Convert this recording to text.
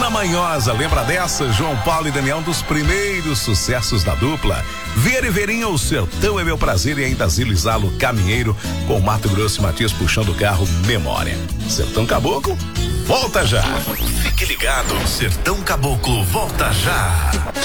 Dona Manhosa, lembra dessa? João Paulo e Daniel, um dos primeiros sucessos da dupla. Ver e Verinha, o sertão é meu prazer, e ainda Zilizalo Caminheiro, com Mato Grosso e Matias puxando o carro, memória. Sertão Caboclo, volta já. Fique ligado, Sertão Caboclo volta já.